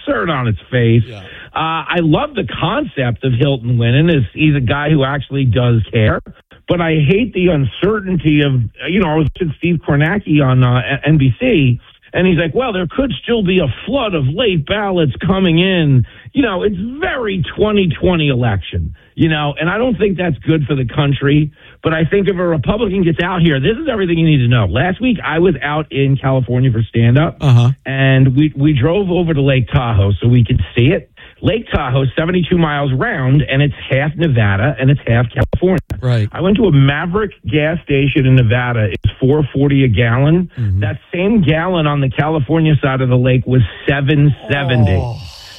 absurd on its face. Yeah. I love the concept of Hilton winning. He's a guy who actually does care. But I hate the uncertainty of, I was watching Steve Kornacki on NBC, and he's like, well, there could still be a flood of late ballots coming in. It's very 2020 election, and I don't think that's good for the country. But I think if a Republican gets out here, this is everything you need to know. Last week, I was out in California for stand-up, and we drove over to Lake Tahoe so we could see it. Lake Tahoe is 72 miles round, and it's half Nevada and it's half California. Right. I went to a Maverick gas station in Nevada. It's $4.40 a gallon. Mm-hmm. That same gallon on the California side of the lake was $7.70. Oh.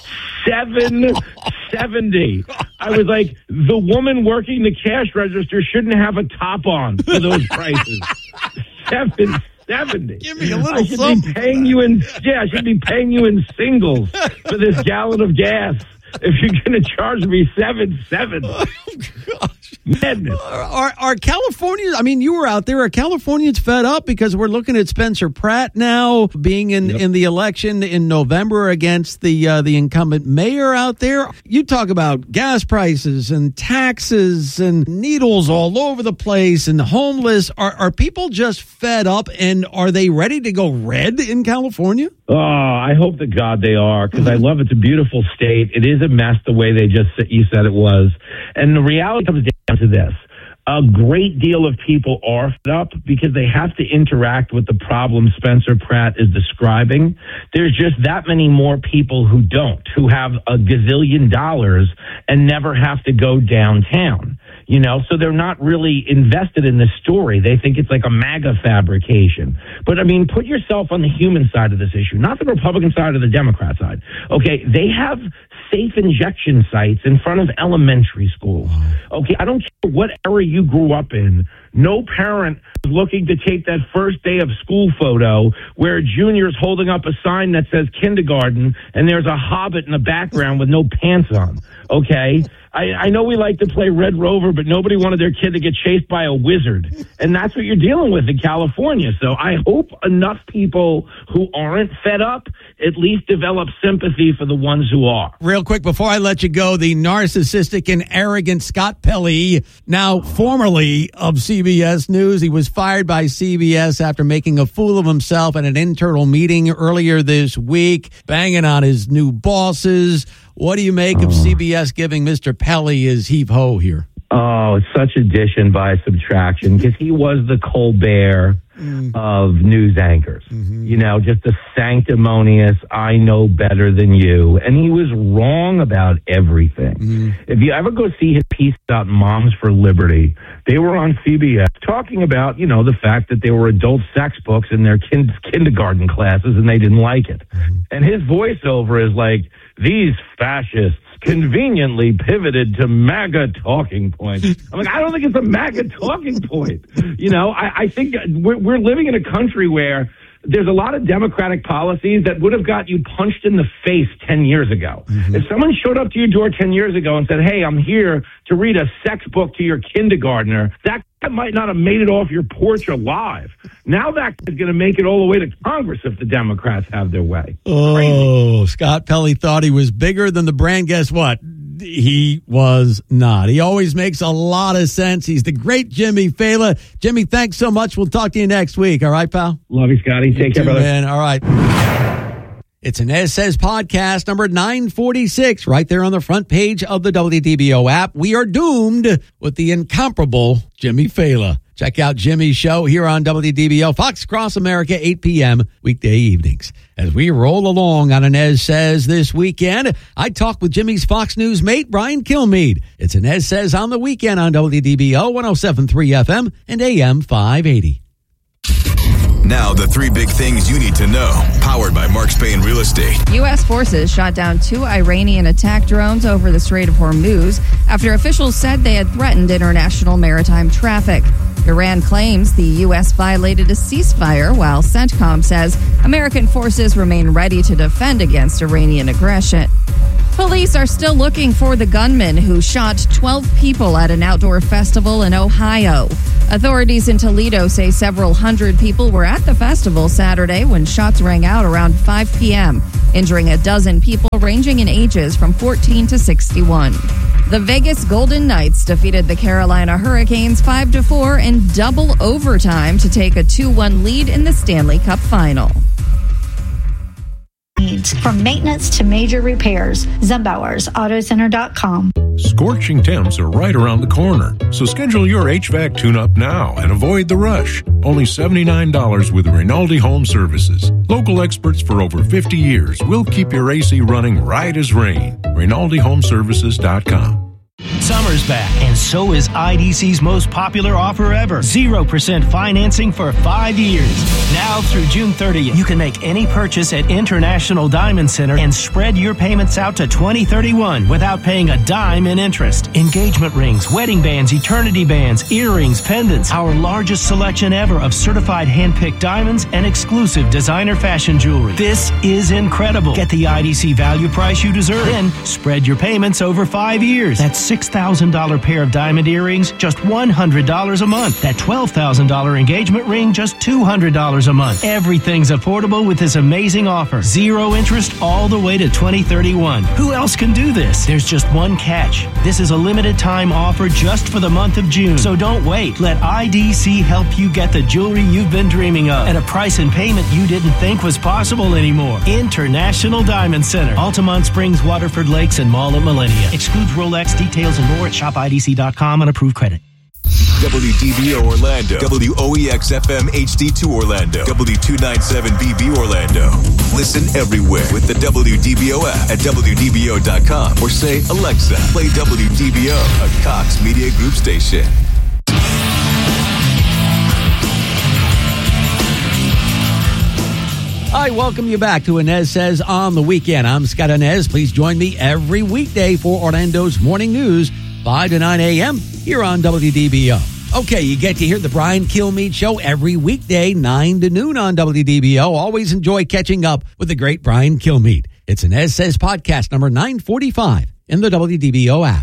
$7.70. I was like, the woman working the cash register shouldn't have a top on for those prices. $7.70. Give me a little I should something. be paying you in. Yeah, I should be paying you in singles for this gallon of gas. If you're going to charge me $7.70. Oh, gosh. Madness. Are Californians, you were out there, are Californians fed up? Because we're looking at Spencer Pratt now being in the election in November against the incumbent mayor out there. You talk about gas prices and taxes and needles all over the place and homeless. Are people just fed up, and are they ready to go red in California? Oh, I hope to God they are, because I love it. It's a beautiful state. It is a mess the way you said it was. And the reality comes down to this. A great deal of people are fed up because they have to interact with the problem Spencer Pratt is describing. There's just that many more people who don't, who have a gazillion dollars and never have to go downtown. So they're not really invested in this story. They think it's like a MAGA fabrication. But, put yourself on the human side of this issue, not the Republican side or the Democrat side. Okay, they have safe injection sites in front of elementary schools. Okay, I don't care what era you grew up in. No parent is looking to take that first day of school photo where a junior's holding up a sign that says kindergarten and there's a hobbit in the background with no pants on. Okay? I know we like to play Red Rover, but nobody wanted their kid to get chased by a wizard. And that's what you're dealing with in California. So I hope enough people who aren't fed up at least develop sympathy for the ones who are. Real quick, before I let you go, the narcissistic and arrogant Scott Pelley, now formerly of CBS News. He was fired by CBS after making a fool of himself at an internal meeting earlier this week, banging on his new bosses. What do you make of CBS giving Mr. Pelley his heave-ho here? Oh, it's such addition by subtraction, because he was the Colbert of news anchors. Mm-hmm. Just a sanctimonious, I know better than you. And he was wrong about everything. Mm-hmm. If you ever go see his piece about Moms for Liberty, they were on CBS talking about, the fact that they were adult sex books in their kindergarten classes and they didn't like it. Mm-hmm. And his voiceover is like, these fascists conveniently pivoted to MAGA talking points. I'm like, I don't think it's a MAGA talking point. I think we're living in a country where there's a lot of Democratic policies that would have got you punched in the face 10 years ago. Mm-hmm. If someone showed up to your door 10 years ago and said, hey, I'm here to read a sex book to your kindergartner, that might not have made it off your porch alive. Now that is going to make it all the way to Congress if the Democrats have their way. Oh, crazy. Scott Pelley thought he was bigger than the brand. Guess what? He was not. He always makes a lot of sense. He's the great Jimmy Failla. Jimmy, thanks so much. We'll talk to you next week. All right, pal? Love you, Scotty. Take care, brother. Man. All right. It's an Ed Says podcast number 946 right there on the front page of the WDBO app. We are doomed with the incomparable Jimmy Failla. Check out Jimmy's show here on WDBO, Fox Cross America, 8 p.m. weekday evenings. As we roll along on an Ez Says this weekend, I talk with Jimmy's Fox News mate, Brian Kilmeade. It's an Ez Says on the weekend on WDBO 107.3 FM and AM 580. Now, the three big things you need to know. Powered by Mark Spain Real Estate. U.S. forces shot down 2 Iranian attack drones over the Strait of Hormuz after officials said they had threatened international maritime traffic. Iran claims the U.S. violated a ceasefire, while CENTCOM says American forces remain ready to defend against Iranian aggression. Police are still looking for the gunman who shot 12 people at an outdoor festival in Ohio. Authorities in Toledo say several hundred people were at the festival Saturday when shots rang out around 5 p.m., injuring a dozen people ranging in ages from 14 to 61. The Vegas Golden Knights defeated the Carolina Hurricanes 5-4 in double overtime to take a 2-1 lead in the Stanley Cup Final. From maintenance to major repairs, ZumbauersAutoCenter.com. Scorching temps are right around the corner, so schedule your HVAC tune-up now and avoid the rush. Only $79 with Rinaldi Home Services. Local experts for over 50 years will keep your AC running right as rain. RinaldiHomeservices.com. Summer's back, and so is IDC's most popular offer ever. 0% financing for 5 years. Now through June 30th, you can make any purchase at International Diamond Center and spread your payments out to 2031 without paying a dime in interest. Engagement rings, wedding bands, eternity bands, earrings, pendants. Our largest selection ever of certified hand-picked diamonds and exclusive designer fashion jewelry. This is incredible. Get the IDC value price you deserve. Then spread your payments over 5 years. That's $6,000 pair of diamond earrings, just $100 a month. That $12,000 engagement ring, just $200 a month. Everything's affordable with this amazing offer. 0 interest all the way to 2031. Who else can do this? There's just one catch. This is a limited time offer just for the month of June. So don't wait. Let IDC help you get the jewelry you've been dreaming of at a price and payment you didn't think was possible anymore. International Diamond Center, Altamont Springs, Waterford Lakes, and Mall at Millennia. Excludes Rolex. Details and more at shopidc.com on approved credit. WDBO Orlando, WOEX-FM HD2 Orlando, W297BB Orlando. Listen everywhere with the WDBO app at WDBO.com or say, Alexa, play WDBO, a Cox Media Group station. I welcome you back to Inez Says on the Weekend. I'm Scott Inez. Please join me every weekday for Orlando's Morning News, 5 to 9 a.m. here on WDBO. Okay, you get to hear the Brian Kilmeade Show every weekday, 9 to noon on WDBO. Always enjoy catching up with the great Brian Kilmeade. It's Inez Says podcast number 945 in the WDBO app.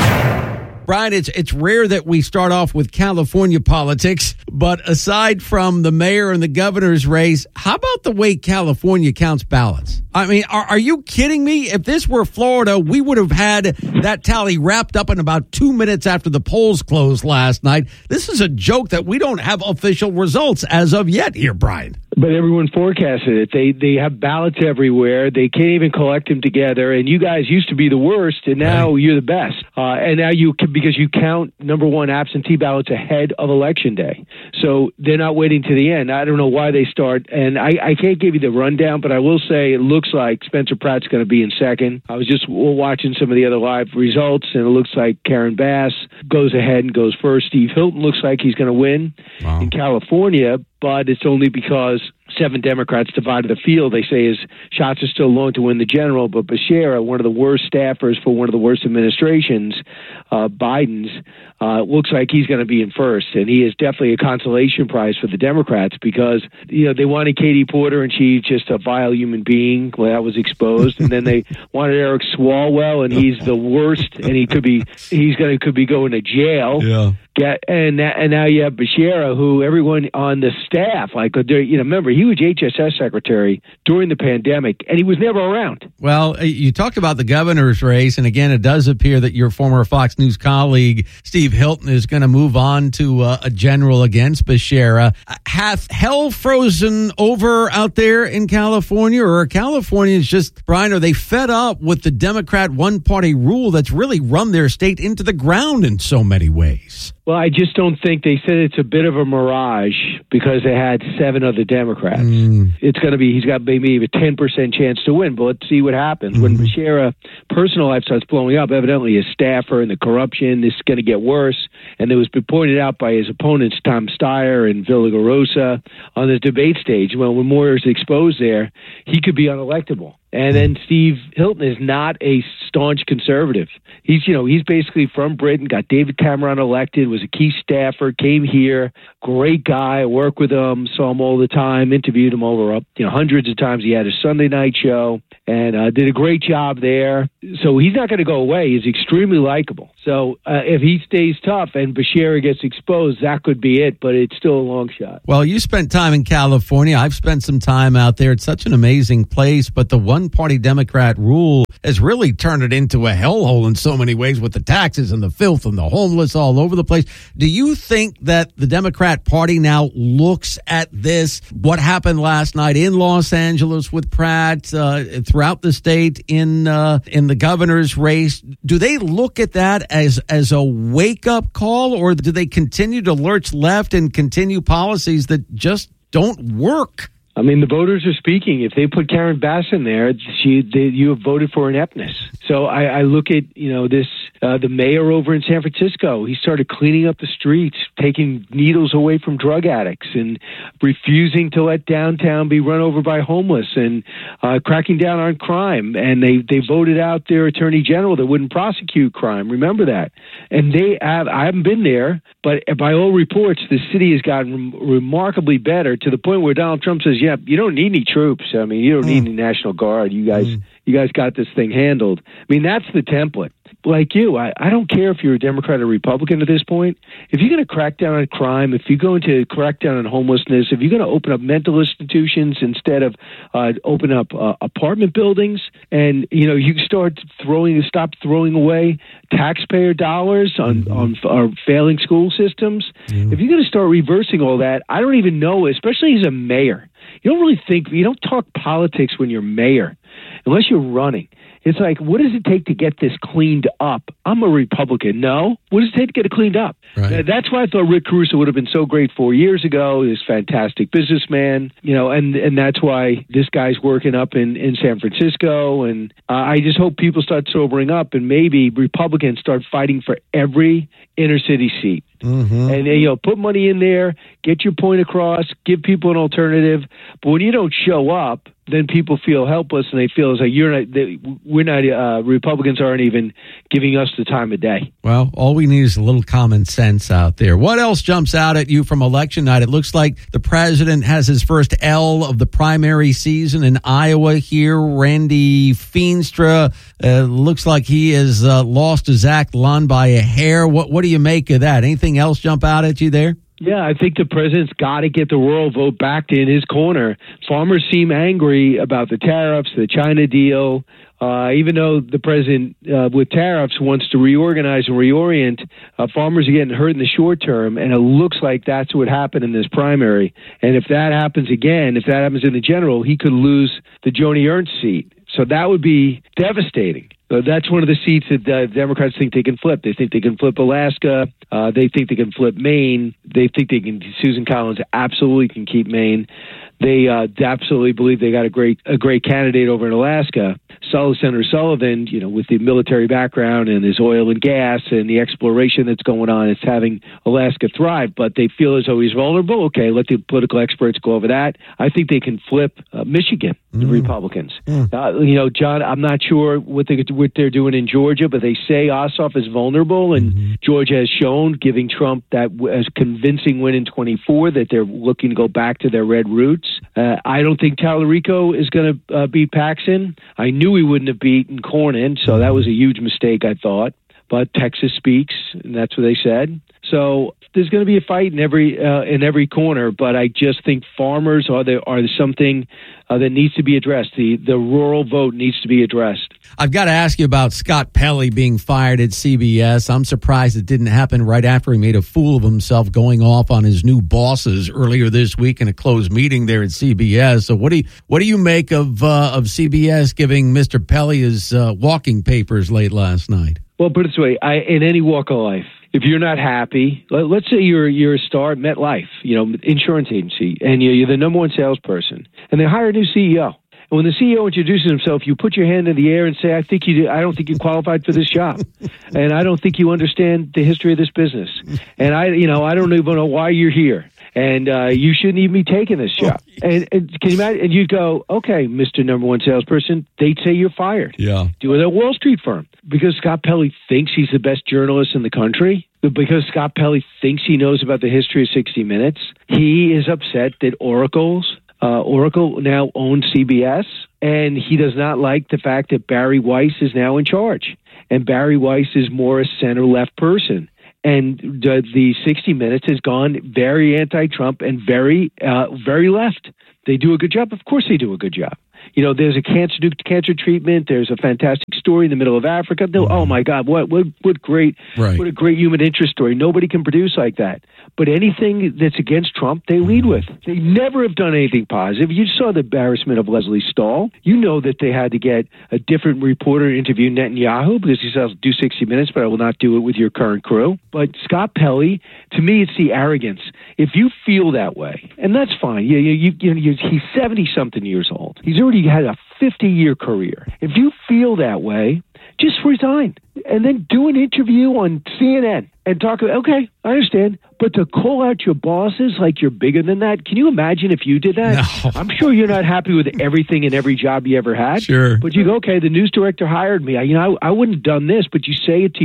Brian, it's rare that we start off with California politics, but aside from the mayor and the governor's race, how about the way California counts ballots? I mean, are you kidding me? If this were Florida, we would have had that tally wrapped up in about 2 minutes after the polls closed last night. This is a joke that we don't have official results as of yet here, Brian. But everyone forecasted it. They have ballots everywhere. They can't even collect them together. And you guys used to be the worst, and now you're the best. And now you can, because you count, number one, absentee ballots ahead of Election Day. So they're not waiting to the end. I don't know why they start. And I can't give you the rundown, but I will say it looks like Spencer Pratt's going to be in second. I was just watching some of the other live results, and it looks like Karen Bass goes ahead and goes first. Steve Hilton looks like he's going to win in California, but it's only because 7 Democrats divided the field. They say his shots are still long to win the general, but Becerra, one of the worst staffers for one of the worst administrations, Biden's, looks like he's going to be in first. And he is definitely a consolation prize for the Democrats because, they wanted Katie Porter and she's just a vile human being. Well, that was exposed. And then they wanted Eric Swalwell and he's the worst and could be going to jail. Yeah. And now you have Becerra, who everyone on the staff, remember, he was HSS secretary during the pandemic, and he was never around. Well, you talked about the governor's race, and again, it does appear that your former Fox News colleague, Steve Hilton, is going to move on to a general against Becerra. Hath hell frozen over out there in California, or are Californians just, Brian, are they fed up with the Democrat one-party rule that's really run their state into the ground in so many ways? Well, I just don't think they said it's a bit of a mirage because they had 7 other Democrats. It's going to be, he's got maybe a 10% chance to win, but let's see what happens. When Becerra personal life starts blowing up, evidently his staffer and the corruption is going to get worse. And it was pointed out by his opponents, Tom Steyer and Villaraigosa, on the debate stage. Well, when Moore is exposed there, he could be unelectable. And then Steve Hilton is not a staunch conservative. He's basically from Britain, got David Cameron elected, was a key staffer, came here, great guy, worked with him, saw him all the time, interviewed him over hundreds of times. He had a Sunday night show and did a great job there. So he's not going to go away. He's extremely likable. So if he stays tough and Becerra gets exposed, that could be it, but it's still a long shot. Well, you spent time in California. I've spent some time out there. It's such an amazing place, but the one-party Democrat rule has really turned it into a hellhole in so many ways with the taxes and the filth and the homeless all over the place. Do you think that the Democrat Party now looks at this, what happened last night in Los Angeles with Pratt, throughout the state in the governor's race? Do they look at that as a wake-up call, or do they continue to lurch left and continue policies that just don't work? I mean, the voters are speaking. If they put Karen Bass in there, you have voted for ineptness. So I look at, the mayor over in San Francisco. He started cleaning up the streets, taking needles away from drug addicts, and refusing to let downtown be run over by homeless, and cracking down on crime. And they voted out their attorney general that wouldn't prosecute crime. Remember that. And I haven't been there, but by all reports, the city has gotten remarkably better, to the point where Donald Trump says, yeah, you don't need any troops. I mean, you don't need any National Guard. You guys got this thing handled. I mean, that's the template. Like you, I don't care if you're a Democrat or Republican at this point. If you're going to crack down on crime, if you're going to crack down on homelessness, if you're going to open up mental institutions instead of open up apartment buildings, and you stop throwing away taxpayer dollars on our failing school systems. If you're going to start reversing all that, I don't even know, especially as a mayor. You don't talk politics when you're mayor, unless you're running. It's like, what does it take to get this cleaned up? I'm a Republican. No. What does it take to get it cleaned up? Right. That's why I thought Rick Caruso would have been so great 4 years ago. He's a fantastic businessman, and that's why this guy's working up in San Francisco. And I just hope people start sobering up, and maybe Republicans start fighting for every inner city seat. Mm-hmm. And put money in there, get your point across, give people an alternative. But when you don't show up, then people feel helpless, and they feel as like Republicans aren't even giving us the time of day. Well, all we need is a little common sense out there. What else jumps out at you from election night? It looks like the president has his first L of the primary season in Iowa here. Randy Feenstra looks like he has lost to Zach Lund by a hair. What do you make of that? Anything else jump out at you there? Yeah, I think the president's got to get the rural vote back in his corner. Farmers seem angry about the tariffs, the China deal. Even though the president, with tariffs, wants to reorganize and reorient, farmers are getting hurt in the short term, and it looks like that's what happened in this primary. And if that happens again, if that happens in the general, he could lose the Joni Ernst seat. So that would be devastating. That's one of the seats that Democrats think they can flip. They think they can flip Alaska. They think they can flip Maine. They think they can. Susan Collins absolutely can keep Maine. They absolutely believe they got a great candidate over in Alaska. Senator Sullivan, with the military background and his oil and gas and the exploration that's going on, it's having Alaska thrive. But they feel as though he's vulnerable. Okay, let the political experts go over that. I think they can flip Michigan, the Republicans. John, I'm not sure what they're doing in Georgia, but they say Ossoff is vulnerable, and Georgia has shown, giving Trump that as convincing win in 24, that they're looking to go back to their red roots. I don't think Tallarico is going to beat Paxson. I knew he wouldn't have beaten Cornyn, so that was a huge mistake, I thought. But Texas speaks, and that's what they said. So there's going to be a fight in every corner, but I just think farmers are something that needs to be addressed. The rural vote needs to be addressed. I've got to ask you about Scott Pelley being fired at CBS. I'm surprised it didn't happen right after he made a fool of himself going off on his new bosses earlier this week in a closed meeting there at CBS. So what do you make of CBS giving Mr. Pelley his walking papers late last night? Well, put it this way, in any walk of life, if you're not happy, let's say you're a star at MetLife, insurance agency, and you're the number one salesperson, and they hire a new CEO. And when the CEO introduces himself, you put your hand in the air and say, I don't think you're qualified for this job. And I don't think you understand the history of this business. And I don't even know why you're here. And you shouldn't even be taking this job. And can you imagine? And you'd go, okay, Mr. Number One Salesperson, they'd say you're fired. Yeah. Do it at a Wall Street firm. Because Scott Pelley thinks he's the best journalist in the country. Because Scott Pelley thinks he knows about the history of 60 Minutes. He is upset that Oracle now owns CBS. And he does not like the fact that Barry Weiss is now in charge. and Barry Weiss is more a center-left person. And the 60 Minutes has gone very anti-Trump and very left. They do a good job. Of course they do a good job. You know, there's a cancer treatment. There's a fantastic story in the middle of Africa. Oh my God, what a great human interest story. Nobody can produce like that. But anything that's against Trump, they lead with. They never have done anything positive. You saw the embarrassment of Leslie Stahl. You know that they had to get a different reporter to interview Netanyahu because he says, I'll do 60 Minutes, but I will not do it with your current crew. But Scott Pelley, to me, it's the arrogance. If you feel that way, and that's fine. He's 70-something years old. He's already had a 50-year career. If you feel that way, just resign and then do an interview on CNN and talk about, okay, I understand, but to call out your bosses like you're bigger than that, can you imagine if you did that? No. I'm sure you're not happy with everything and every job you ever had. Sure. But you go, okay, the news director hired me. I wouldn't have done this, but you say it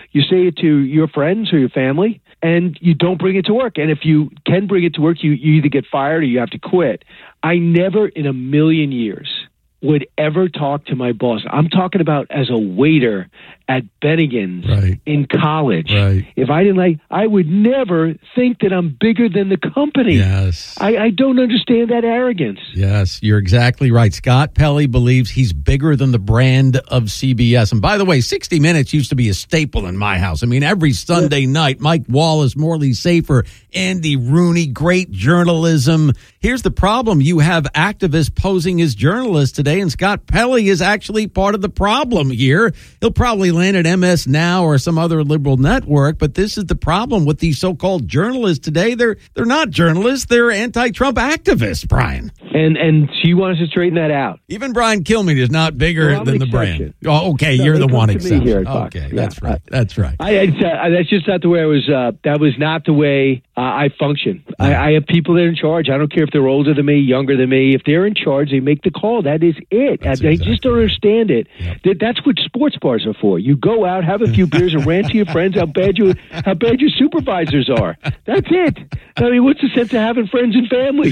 to your friends or your family, and you don't bring it to work. And if you can bring it to work, you either get fired or you have to quit. I never in a million years would ever talk to my boss. I'm talking about as a waiter at Bennigan's in college. Right. If I didn't I would never think that I'm bigger than the company. Yes. I don't understand that arrogance. Yes, you're exactly right. Scott Pelley believes he's bigger than the brand of CBS. And by the way, 60 Minutes used to be a staple in my house. I mean, every Sunday night, Mike Wallace, Morley Safer, Andy Rooney, great journalism. Here's the problem. You have activists posing as journalists today, and Scott Pelley is actually part of the problem here. He'll probably land at MS Now or some other liberal network, but this is the problem with these so-called journalists today. They're not journalists. They're anti-Trump activists, Brian. And she wants to straighten that out. Even Brian Kilmeade is not bigger than the brand. Oh, okay, No, you're the one exception. exception. Okay, Yeah, that's right. That's right. That's just not the way I was. That was not the way I function. I have people that are in charge. I don't care if they're older than me, younger than me. If they're in charge, they make the call. That is it. They just don't understand it. Yep. That's what sports bars are for. You go out, have a few beers, and rant to your friends how bad your supervisors are. That's it. I mean, what's the sense of having friends and family?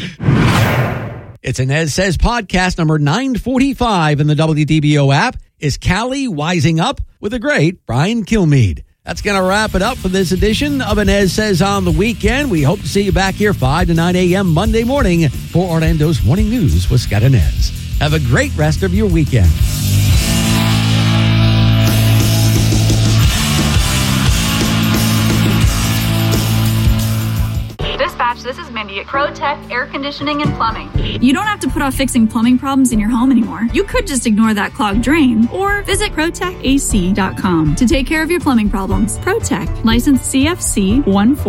It's an Ed Says podcast number 945 in the WDBO app. Is Callie wising up with the great Brian Kilmeade? That's going to wrap it up for this edition of an Ed Says on the Weekend. We hope to see you back here 5 to 9 a.m. Monday morning for Orlando's Morning News with Scott and Ez. Have a great rest of your weekend. This is Mindy at ProTech Air Conditioning and Plumbing. You don't have to put off fixing plumbing problems in your home anymore. You could just ignore that clogged drain or visit ProTechAC.com to take care of your plumbing problems. ProTech, licensed CFC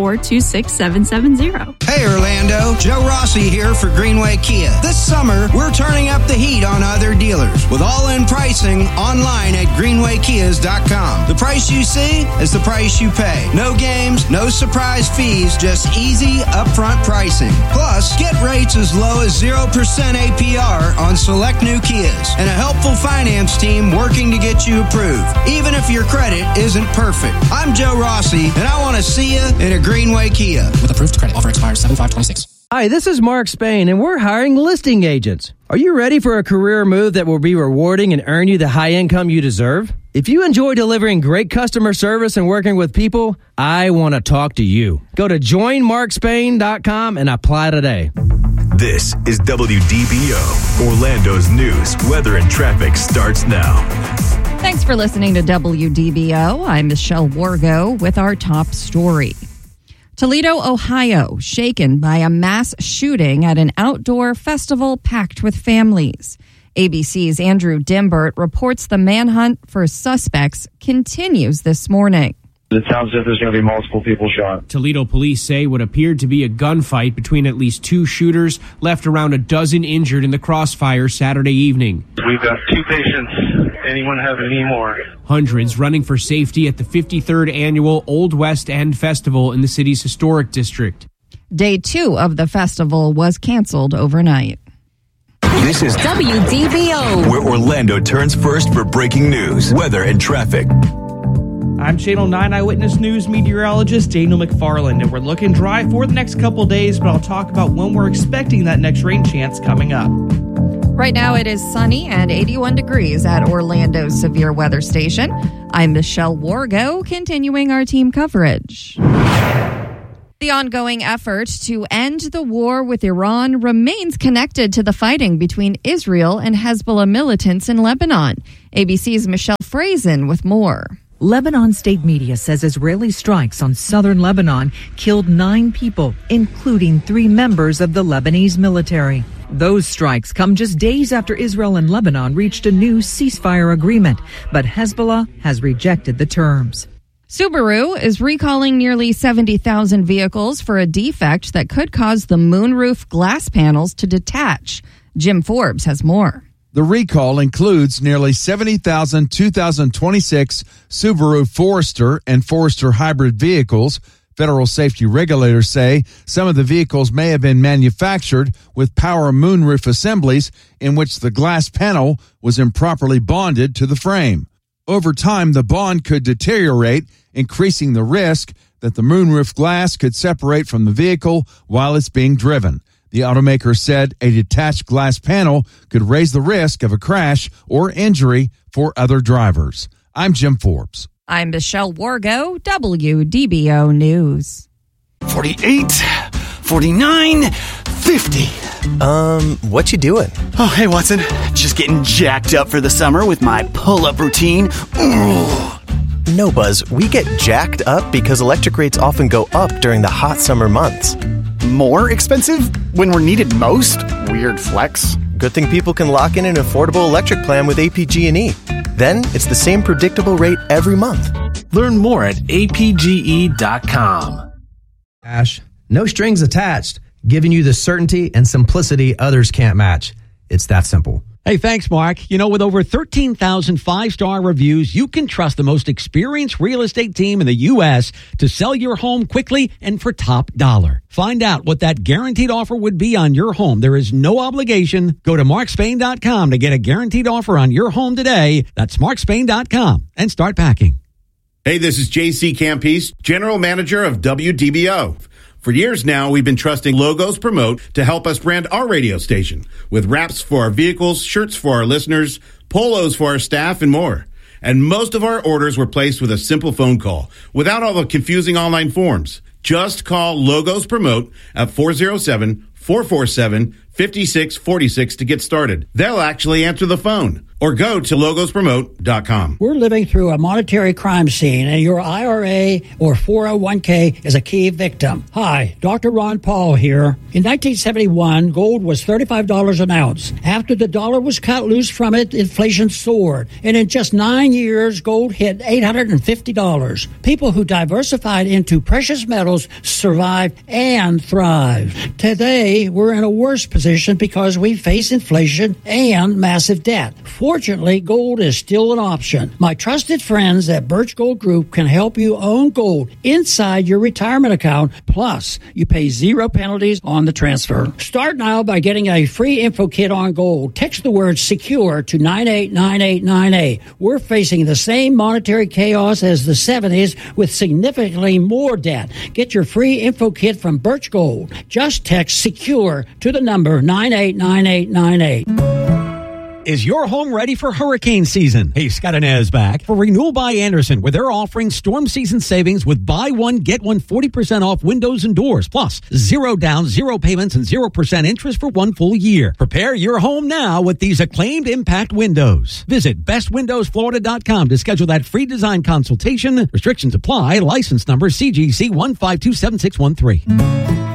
1426770. Hey Orlando, Joe Rossi here for Greenway Kia. This summer, we're turning up the heat on other dealers with all-in pricing online at greenwaykias.com. The price you see is the price you pay. No games, no surprise fees, just easy upfront pricing. Plus, get rates as low as 0% APR on select new Kias and a helpful finance team working to get you approved, even if your credit isn't perfect. I'm Joe Rossi, and I want to see you in a Greenway Kia. With approved credit. Offer expires 7/5/26. Hi, this is Mark Spain, and we're hiring listing agents. Are you ready for a career move that will be rewarding and earn you the high income you deserve? If you enjoy delivering great customer service and working with people, I want to talk to you. Go to joinmarkspain.com and apply today. This is WDBO. Orlando's news, weather, and traffic starts now. Thanks for listening to WDBO. I'm Michelle Wargo with our top story. Toledo, Ohio, shaken by a mass shooting at an outdoor festival packed with families. ABC's Andrew Dimbert reports the manhunt for suspects continues this morning. It sounds as if there's going to be multiple people shot. Toledo police say what appeared to be a gunfight between at least two shooters left around a dozen injured in the crossfire Saturday evening. We've got 2 patients. Anyone have any more? Hundreds running for safety at the 53rd annual Old West End Festival in the city's historic district. Day 2 of the festival was canceled overnight. This is WDBO, where Orlando turns first for breaking news, weather, and traffic. I'm Channel 9 Eyewitness News meteorologist Daniel McFarland, and we're looking dry for the next couple days, but I'll talk about when we're expecting that next rain chance coming up. Right now it is sunny and 81 degrees at Orlando's severe weather station. I'm Michelle Wargo, continuing our team coverage. The ongoing effort to end the war with Iran remains connected to the fighting between Israel and Hezbollah militants in Lebanon. ABC's Michelle Frazen with more. Lebanon state media says Israeli strikes on southern Lebanon killed 9 people, including 3 members of the Lebanese military. Those strikes come just days after Israel and Lebanon reached a new ceasefire agreement, but Hezbollah has rejected the terms. Subaru is recalling nearly 70,000 vehicles for a defect that could cause the moonroof glass panels to detach. Jim Forbes has more. The recall includes nearly 70,000 2026 Subaru Forester and Forester hybrid vehicles. Federal safety regulators say some of the vehicles may have been manufactured with power moonroof assemblies in which the glass panel was improperly bonded to the frame. Over time, the bond could deteriorate, increasing the risk that the moonroof glass could separate from the vehicle while it's being driven. The automaker said a detached glass panel could raise the risk of a crash or injury for other drivers. I'm Jim Forbes. I'm Michelle Wargo, WDBO News. 48, 49, 50. What you doing? Oh, hey, Watson. Just getting jacked up for the summer with my pull-up routine. Ooh. No, Buzz. We get jacked up because electric rates often go up during the hot summer months. More expensive when we're needed most? Weird flex. Good thing people can lock in an affordable electric plan with APG&E. Then it's the same predictable rate every month. Learn more at apge.com. Ash, no strings attached, giving you the certainty and simplicity others can't match. It's that simple. Hey, thanks, Mark. You know, with over 13,000 five-star reviews, you can trust the most experienced real estate team in the U.S. to sell your home quickly and for top dollar. Find out what that guaranteed offer would be on your home. There is no obligation. Go to markspain.com to get a guaranteed offer on your home today. That's markspain.com and start packing. Hey, this is JC Campese, General Manager of WDBO. For years now, we've been trusting Logos Promote to help us brand our radio station with wraps for our vehicles, shirts for our listeners, polos for our staff, and more. And most of our orders were placed with a simple phone call without all the confusing online forms. Just call Logos Promote at 407-447-5646 to get started. They'll actually answer the phone. Or go to logospromote.com. We're living through a monetary crime scene, and your IRA or 401k is a key victim. Hi, Dr. Ron Paul here. In 1971, gold was $35 an ounce. After the dollar was cut loose from it, inflation soared. And in just 9 years, gold hit $850. People who diversified into precious metals survived and thrived. Today, we're in a worse position because we face inflation and massive debt. Fortunately, gold is still an option. My trusted friends at Birch Gold Group can help you own gold inside your retirement account. Plus, you pay 0 penalties on the transfer. Start now by getting a free info kit on gold. Text the word SECURE to 989898. We're facing the same monetary chaos as the 70s with significantly more debt. Get your free info kit from Birch Gold. Just text SECURE to the number 989898. Is your home ready for hurricane season? Hey, Scott and Ez back for Renewal by Andersen, where they're offering storm season savings with buy one, get one 40% off windows and doors. Plus, 0 down, 0 payments, and 0% interest for 1 full year. Prepare your home now with these acclaimed impact windows. Visit bestwindowsflorida.com to schedule that free design consultation. Restrictions apply. License number CGC 1527613.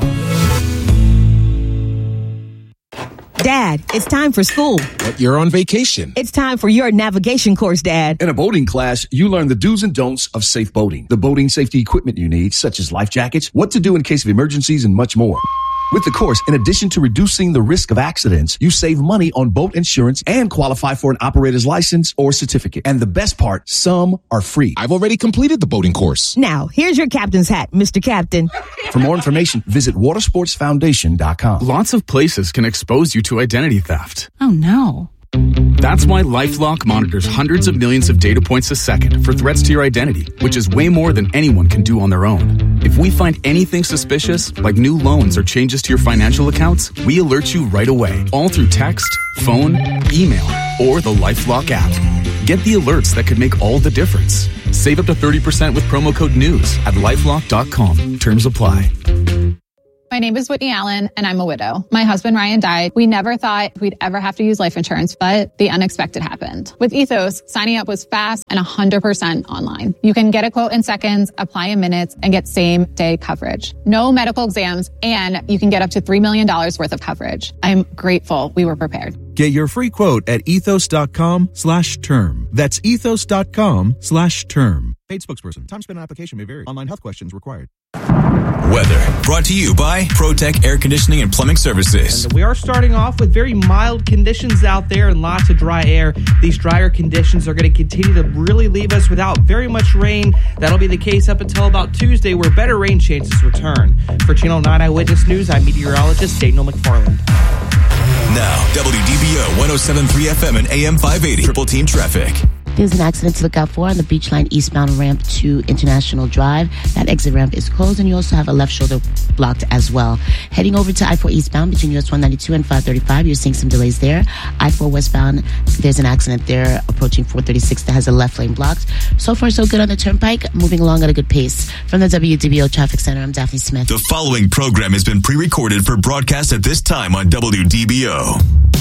Dad, it's time for school. But you're on vacation. It's time for your navigation course, Dad. In a boating class, you learn the do's and don'ts of safe boating, the boating safety equipment you need, such as life jackets, what to do in case of emergencies, and much more. With the course, in addition to reducing the risk of accidents, you save money on boat insurance and qualify for an operator's license or certificate. And the best part, some are free. I've already completed the boating course. Now, here's your captain's hat, Mr. Captain. For more information, visit watersportsfoundation.com. Lots of places can expose you to identity theft. Oh, no. That's why LifeLock monitors hundreds of millions of data points a second for threats to your identity, which is way more than anyone can do on their own. If we find anything suspicious, like new loans or changes to your financial accounts, we alert you right away, all through text, phone, email, or the LifeLock app. Get the alerts that could make all the difference. Save up to 30% with promo code NEWS at LifeLock.com. Terms apply. My name is Whitney Allen, and I'm a widow. My husband, Ryan, died. We never thought we'd ever have to use life insurance, but the unexpected happened. With Ethos, signing up was fast and 100% online. You can get a quote in seconds, apply in minutes, and get same-day coverage. No medical exams, and you can get up to $3 million worth of coverage. I'm grateful we were prepared. Get your free quote at ethos.com/term. That's ethos.com/term. Paid spokesperson. Time spent on application may vary. Online health questions required. Weather brought to you by ProTech Air Conditioning and Plumbing Services. And we are starting off with very mild conditions out there and lots of dry air. These drier conditions are going to continue to really leave us without very much rain. That'll be the case up until about Tuesday, where better rain chances return. For Channel 9 Eyewitness News, I'm meteorologist Daniel McFarland. Now, WDBO 107.3 FM and AM 580. Triple Team Traffic. There's an accident to look out for on the Beachline eastbound ramp to International Drive. That exit ramp is closed, and you also have a left shoulder blocked as well. Heading over to I-4 eastbound between US 192 and 535, you're seeing some delays there. I-4 westbound, there's an accident there approaching 436 that has a left lane blocked. So far, so good on the turnpike, moving along at a good pace. From the WDBO Traffic Center, I'm Daphne Smith. The following program has been pre-recorded for broadcast at this time on WDBO.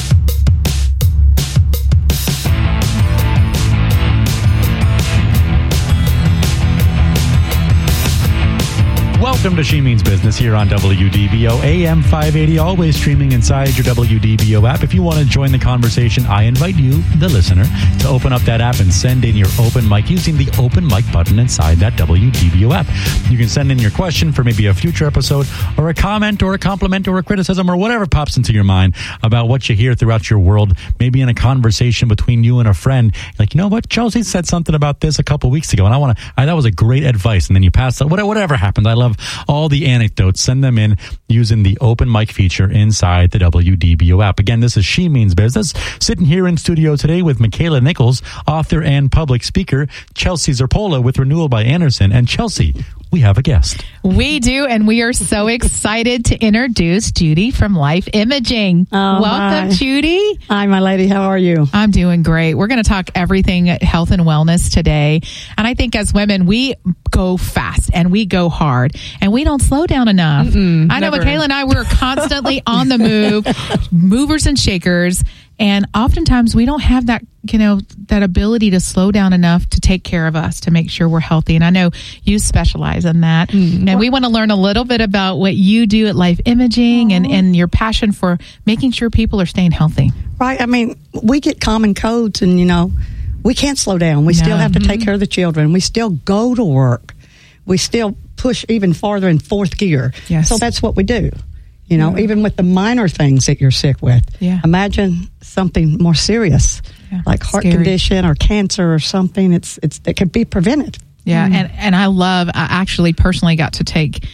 Welcome to She Means Business here on WDBO AM 580, always streaming inside your WDBO app. If you want to join the conversation, I invite you, the listener, to open up that app and send in your open mic using the open mic button inside that WDBO app. You can send in your question for maybe a future episode, or a comment or a compliment or a criticism or whatever pops into your mind about what you hear throughout your world, maybe in a conversation between you and a friend. Like, you know what, Chelsea said something about this a couple weeks ago, and that was a great advice, and then you pass that, whatever happened. I love all the anecdotes. Send them in using the open mic feature inside the WDBO app. Again, this is She Means Business. Sitting here in studio today with Michaela Nichols, author and public speaker, Chelsea Zerpola with Renewal by Anderson. And Chelsea, we have a guest. We do, and we are so excited to introduce Judy from Life Imaging. Welcome, hi. Judy. Hi, my lady. How are you? I'm doing great. We're going to talk everything health and wellness today. And I think as women, we go fast and we go hard and we don't slow down enough. I know Michaela and I, we're constantly on the move, movers and shakers. And oftentimes we don't have that, that ability to slow down enough to take care of us, to make sure we're healthy. And I know you specialize in that. And we want to learn a little bit about what you do at Life Imaging and your passion for making sure people are staying healthy. Right. I mean, we get common codes and, we can't slow down. We still have to take care of the children. We still go to work. We still push even farther in fourth gear. Yes. So that's what we do. Even with the minor things that you're sick with. Yeah. Imagine something more serious, like heart condition or cancer or something. It can be prevented. Yeah, and I actually personally got to take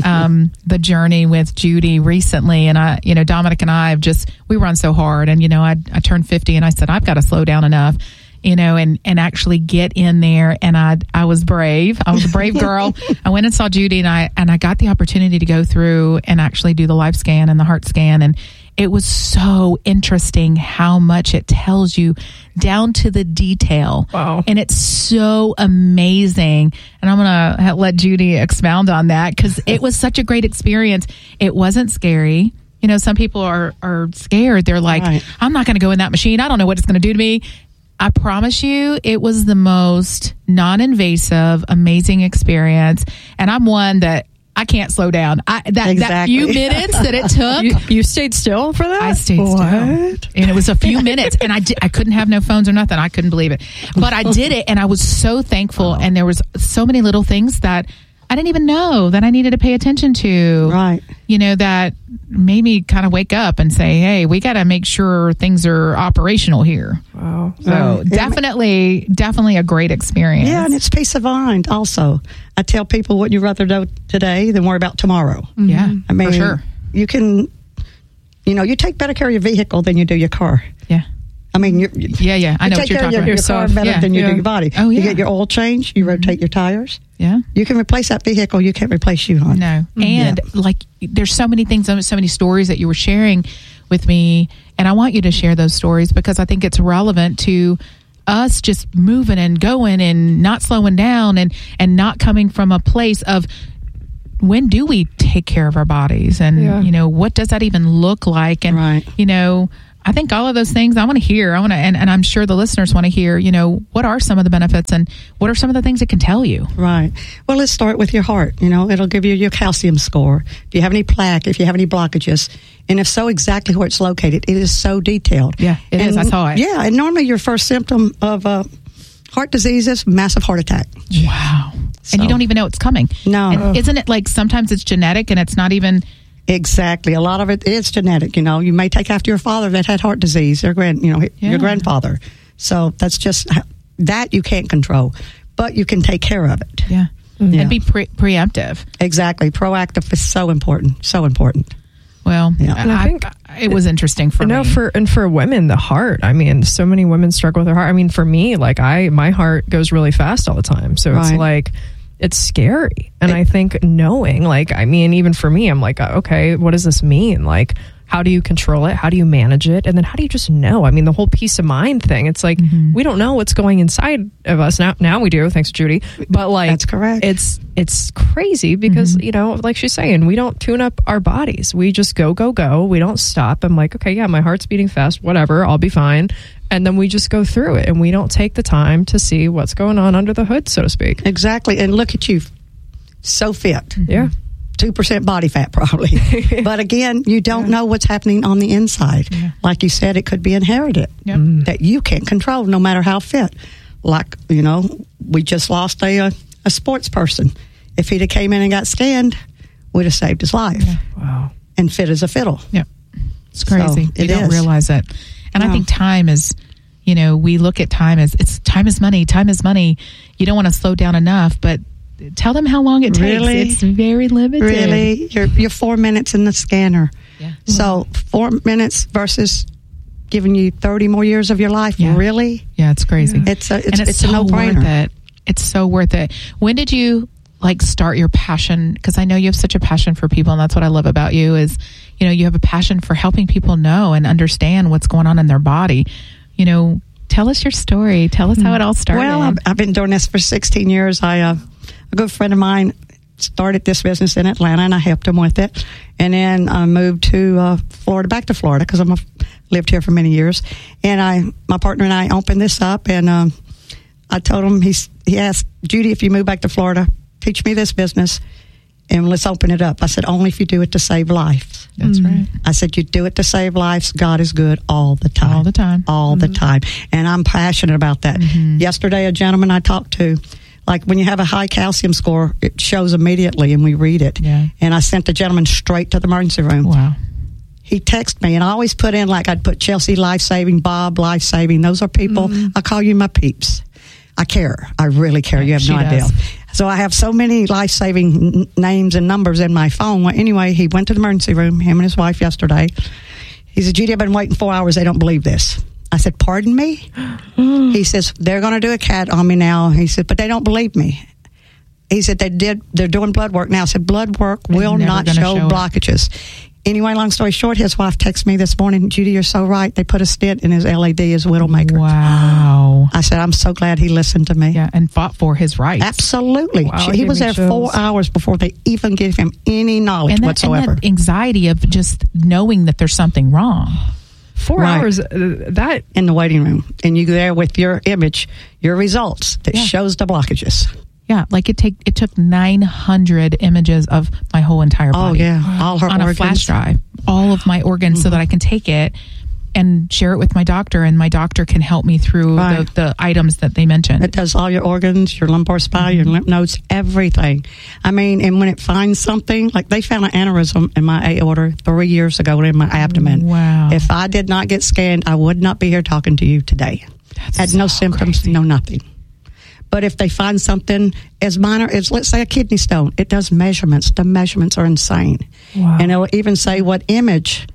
the journey with Judy recently, and Dominic and I we run so hard, and I turned 50, and I said I've got to slow down enough. And actually get in there. And I was brave. I was a brave girl. I went and saw Judy, and I got the opportunity to go through and actually do the life scan and the heart scan. And it was so interesting how much it tells you down to the detail. Wow. And it's so amazing. And I'm going to let Judy expound on that because it was such a great experience. It wasn't scary. Some people are scared. They're like, right. I'm not going to go in that machine. I don't know what it's going to do to me. I promise you, it was the most non-invasive, amazing experience. And I'm one that I can't slow down. That few minutes that it took. You stayed still for that? I stayed still. And it was a few minutes. And I couldn't have no phones or nothing. I couldn't believe it. But I did it, and I was so thankful. Wow. And there was so many little things that I didn't even know that I needed to pay attention to. Right. That made me kind of wake up and say, hey, we got to make sure things are operational here. Wow. So definitely a great experience. Yeah, and it's peace of mind also. I tell people, what you'd rather do today than worry about tomorrow. Mm-hmm. Yeah, I mean, for sure. You can, you take better care of your vehicle than you do your car. Yeah. I mean, I know what you're talking about. Your car better than you do your body. Oh, yeah. You get your oil change. You rotate your tires. Yeah. You can replace that vehicle. You can't replace you, hon. No. And there's so many things, so many stories that you were sharing with me. And I want you to share those stories because I think it's relevant to us just moving and going and not slowing down and not coming from a place of when do we take care of our bodies and, what does that even look like? And, I think all of those things I want to hear. And I'm sure the listeners want to hear, what are some of the benefits and what are some of the things it can tell you? Right. Well, let's start with your heart. It'll give you your calcium score. Do you have any plaque? If you have any blockages? And if so, exactly where it's located. It is so detailed. Yeah, it is. I saw it. Yeah. And normally your first symptom of heart disease is massive heart attack. Wow. So. And you don't even know it's coming. No. And isn't it like sometimes it's genetic and it's not even... Exactly. A lot of it is genetic. You may take after your father that had heart disease, your grandfather. So that's just that you can't control, but you can take care of it. Yeah. Mm-hmm. And be preemptive. Exactly. Proactive is so important. So important. Well, and I think it was interesting for me. For women, the heart. I mean, so many women struggle with their heart. I mean, for me, my heart goes really fast all the time. So it's like, it's scary. And I think knowing, even for me, I'm like, okay, what does this mean? Like, how do you control it? How do you manage it? And then how do you just know? I mean, the whole peace of mind thing, it's like, we don't know what's going inside of us. Now we do, thanks to Judy. But that's correct. It's crazy because, like she's saying, we don't tune up our bodies. We just go. We don't stop. I'm like, okay, yeah, my heart's beating fast, whatever, I'll be fine. And then we just go through it and we don't take the time to see what's going on under the hood, so to speak. Exactly. And look at you, so fit. Yeah. 2% body fat probably. But again, you don't know what's happening on the inside. Yeah. Like you said, it could be inherited that you can't control no matter how fit. Like, we just lost a sports person. If he'd have came in and got scanned, we'd have saved his life. Yeah. Wow. And fit as a fiddle. Yeah. It's crazy. So you don't realize it. And I think time is, we look at time as time is money. Time is money. You don't want to slow down enough, but tell them how long it takes. Really? It's very limited. Really? You're 4 minutes in the scanner. Yeah. So 4 minutes versus giving you 30 more years of your life. Yeah. Really? Yeah, it's crazy. It's so a no-brainer. Worth it. It's so worth it. When did you start your passion? Because I know you have such a passion for people, and that's what I love about you is, you have a passion for helping people know and understand what's going on in their body. Tell us your story. Tell us how it all started. Well, I've been doing this for 16 years. A good friend of mine started this business in Atlanta, and I helped him with it. And then I moved to Florida, back to Florida, because I've lived here for many years. And my partner and I opened this up, and I told him, he asked, Judy, if you move back to Florida, teach me this business, and let's open it up. I said, only if you do it to save lives. That's right. I said, you do it to save lives. God is good all the time. All the time. All the time. And I'm passionate about that. Yesterday, a gentleman I talked to, when you have a high calcium score, it shows immediately, and we read it. Yeah. And I sent the gentleman straight to the emergency room. Wow. He texted me, and I always put in, I'd put Chelsea life-saving, Bob life-saving. Those are people, I call you my peeps. I care. I really care. You have no idea. So I have so many life-saving names and numbers in my phone. Well, anyway, he went to the emergency room, him and his wife yesterday. He said, Judy, I've been waiting 4 hours. They don't believe this. I said, pardon me? He says, they're going to do a CAT on me now. He said, but they don't believe me. He said, they're doing blood work now. I said, blood work will not show blockages. Anyway, long story short, his wife texted me this morning, Judy, you're so right. They put a stent in his LAD, his Widowmaker. Wow. I said, I'm so glad he listened to me. Yeah, and fought for his rights. Absolutely. Wow, he was there 4 hours before they even gave him any knowledge whatsoever. And that anxiety of just knowing that there's something wrong. 4 hours, that... In the waiting room. And you there with your image, your results that shows the blockages. Yeah, it took 900 images of my whole entire body. Oh, yeah. All her on organs. A flash drive. All of my organs so that I can take it and share it with my doctor, and my doctor can help me through the items that they mentioned. It does all your organs, your lumbar spine, your lymph nodes, everything. I mean, and when it finds something, they found an aneurysm in my aorta 3 years ago in my abdomen. Wow. If I did not get scanned, I would not be here talking to you today. Had no symptoms, crazy. No nothing. But if they find something as minor as, let's say, a kidney stone, it does measurements. The measurements are insane. Wow. And it'll even say what image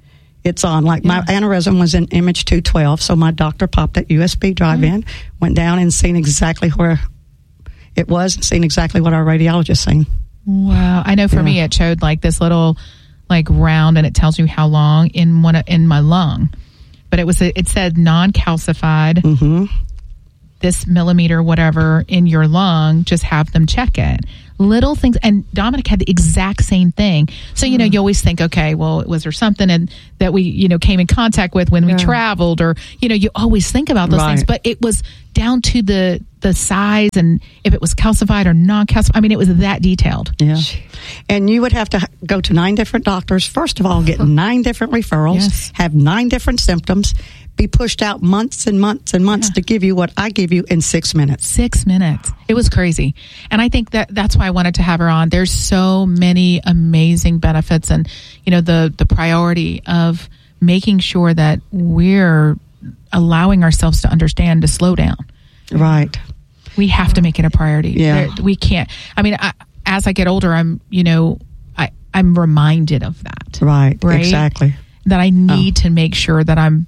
It's on. Like my aneurysm was in image 212, so my doctor popped that USB drive in, went down and seen exactly where it was, and seen exactly what our radiologist seen. Wow. I know for me it showed like this little like round, and it tells you how long in my lung. But it said non-calcified, this millimeter, whatever, in your lung, just have them check it. Little things. And Dominic had the exact same thing. So, you always think, okay, well, was there something that we, came in contact with when we traveled, or, you always think about those things. But it was down to the size and if it was calcified or non-calcified. I mean, it was that detailed. Yeah. And you would have to go to 9 different doctors. First of all, get 9 different referrals, have 9 different symptoms, be pushed out months and months and months to give you what I give you in 6 minutes. 6 minutes. It was crazy. And I think that's why I wanted to have her on. There's so many amazing benefits, and, the priority of making sure that we're allowing ourselves to understand to slow down. Right. We have to make it a priority. Yeah. We can't. I mean, as I get older, I'm reminded of that. Right. Exactly. That I need to make sure that I'm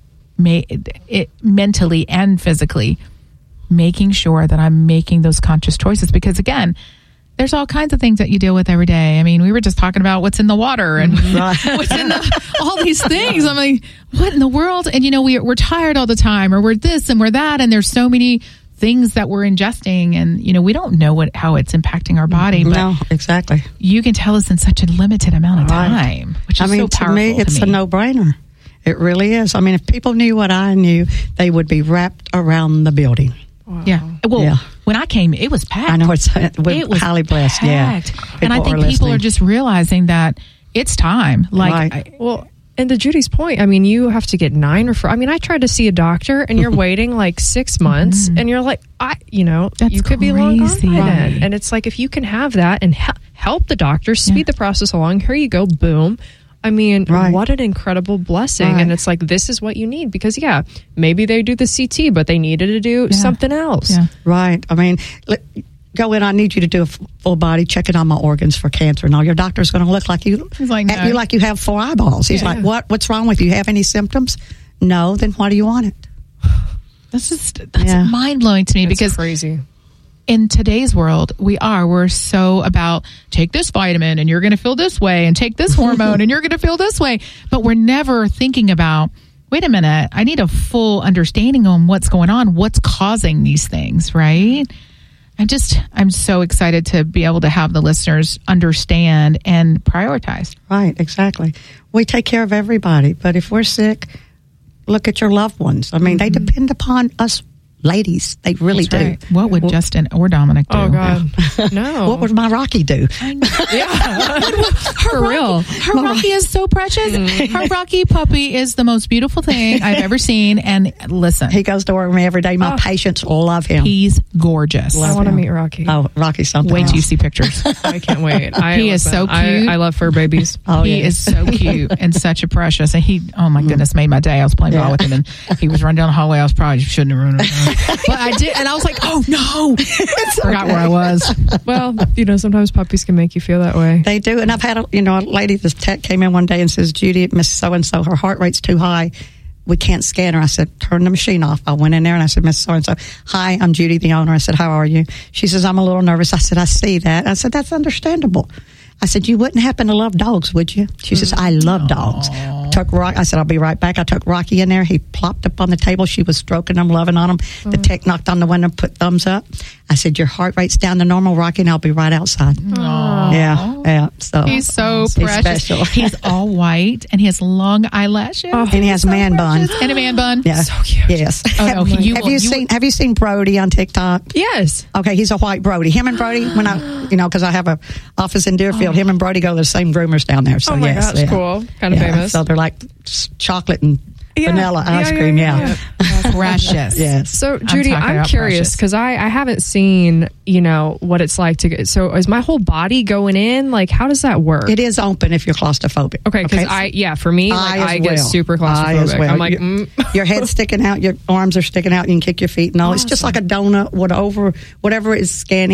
mentally and physically making sure that I'm making those conscious choices, because again, there's all kinds of things that you deal with every day. I mean, we were just talking about what's in the water and what's in all these things. I'm like, what in the world? And we're tired all the time, or we're this and we're that, and there's so many things that we're ingesting, and we don't know how it's impacting our body. But no, exactly. You can tell us in such a limited amount of time, which is so powerful. To me, it's a no-brainer. It really is. I mean, if people knew what I knew, they would be wrapped around the building. Wow. Yeah. Well, when I came, it was packed. I know it was highly blessed. Packed. Yeah. And I think people are just realizing that it's time. And to Judy's point, I mean, you have to get 9 referrals. I mean, I tried to see a doctor, and you're waiting like 6 months, and you're like, you could be long gone by then. And it's like, if you can have that and help the doctor speed the process along, here you go, boom. I mean, what an incredible blessing. And it's like, this is what you need, because maybe they do the CT, but they needed to do something else. Yeah. Right. I mean, go in, I need you to do a full body, check it on my organs for cancer. And all your doctor's going to look like you, at you like you have 4 eyeballs. He's like, what's wrong with you? Have any symptoms? No, then why do you want it? That's mind blowing to me, because crazy. In today's world, we're so about take this vitamin and you're going to feel this way, and take this hormone and you're going to feel this way. But we're never thinking about, wait a minute, I need a full understanding on what's going on, what's causing these things, right? I'm so excited to be able to have the listeners understand and prioritize. Right, exactly. We take care of everybody, but if we're sick, look at your loved ones. I mean, they depend upon us ladies. They really do. Right. What would Justin or Dominic do? Oh, God. No. What would my Rocky do? For real. Her Rocky is so precious. Her Rocky puppy is the most beautiful thing I've ever seen. And listen, he goes to work with me every day. My patients love him. He's gorgeous. I want to meet Rocky. Oh, Rocky's something Wait else. till you see pictures. I can't wait. He is so cute. I love fur babies. He is so cute and such a precious. And oh my goodness, made my day. I was playing ball with him, and he was running down the hallway. I was probably shouldn't have run around. But I did, and I was like, oh no, forgot where I was. Well, sometimes puppies can make you feel that way. They do. And I've had a lady, this tech came in one day and says, Judy, Miss So-and-so, her heart rate's too high. We can't scan her. I said, turn the machine off. I went in there and I said, Miss So-and-so, hi, I'm Judy, the owner. I said, how are you? She says, I'm a little nervous. I said, I see that. I said, that's understandable. I said, you wouldn't happen to love dogs, would you? She says, I love dogs. I said, I'll be right back. I took Rocky in there. He plopped up on the table. She was stroking him, loving on him. The tech knocked on the window, put thumbs up. I said, your heart rate's down to normal, Rocky, and I'll be right outside. Aww. Yeah. So he's so precious. Special. He's all white, and he has long eyelashes. And he has man bun. And a man bun. Yeah. So cute. Yes. Oh, no, have you seen Brody on TikTok? Yes. Okay, he's a white Brody. Him and Brody, when I, because I have a office in Deerfield, him and Brody go to the same groomers down there. So yes, that's cool. Kind of famous. So they're like chocolate and vanilla ice cream. Yeah. Precious. Yes. So Judy, I'm curious because I haven't seen what it's like to get. So is my whole body going in? Like, how does that work? It is open if you're claustrophobic. Okay, because for me, I get super claustrophobic. Well. I'm like, your head's sticking out, your arms are sticking out. You can kick your feet and all. It's just like a donut. Whatever is scanning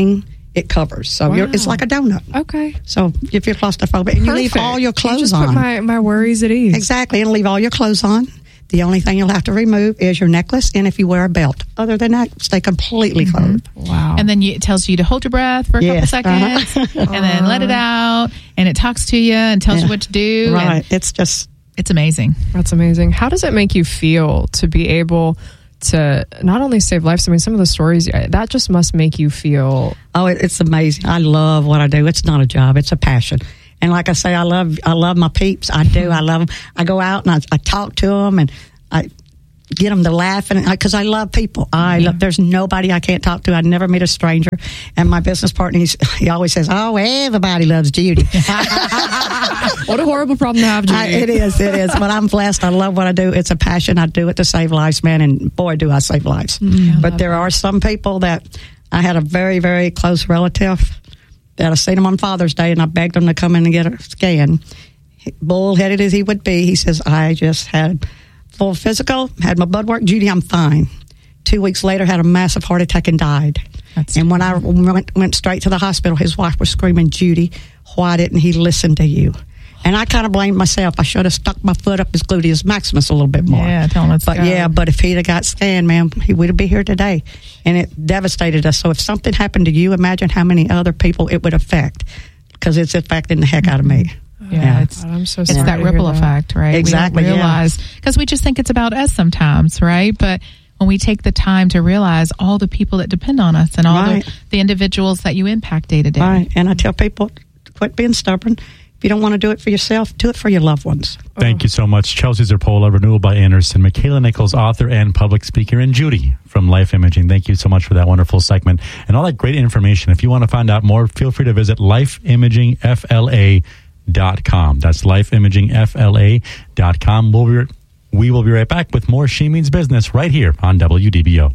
it covers. So it's like a donut. Okay. So if you're claustrophobic, and you leave all your clothes on. Put my worries at ease. Exactly, and leave all your clothes on. The only thing you'll have to remove is your necklace and if you wear a belt. Other than that, stay completely clothed. Wow. And then it tells you to hold your breath for a couple seconds and then let it out. And it talks to you and tells you what to do. Right. It's amazing. That's amazing. How does it make you feel to be able to not only save lives, I mean, some of the stories, that just must make you feel... Oh, it's amazing. I love what I do. It's not a job. It's a passion. And like I say, I love my peeps. I do. I love them. I go out and I talk to them and I get them to laugh because I love people. There's nobody I can't talk to. I never meet a stranger. And my business partner, he always says, "Oh, everybody loves Judy." What a horrible problem to have, Judy. It is. But I'm blessed. I love what I do. It's a passion. I do it to save lives, man. And boy, do I save lives. But there are some people that I had a very, very close relative that I seen him on Father's Day, and I begged him to come in and get a scan. Bullheaded as he would be, he says, "I just had full physical, had my blood work. Judy, I'm fine." 2 weeks later, had a massive heart attack and died. And when I went straight to the hospital, his wife was screaming, "Judy, why didn't he listen to you?" And I kind of blamed myself. I should have stuck my foot up his gluteus maximus a little bit more. Yeah, tell him let's go. Yeah, but if he'd have got scanned, man, he would be here today. And it devastated us. So if something happened to you, imagine how many other people it would affect, because it's affecting the heck out of me. Yeah, it's that ripple effect, right? Exactly. We don't realize, because we just think it's about us sometimes, right? But when we take the time to realize all the people that depend on us and all the individuals that you impact day to day. Right. And I tell people, quit being stubborn. If you don't want to do it for yourself, do it for your loved ones. Thank you so much, Chelsea Zerpola, Renewal by Anderson, Michaela Nichols, author and public speaker, and Judy from Life Imaging. Thank you so much for that wonderful segment and all that great information. If you want to find out more, feel free to visit lifeimagingfla.com. That's lifeimagingfla.com. We will be right back with more She Means Business right here on WDBO.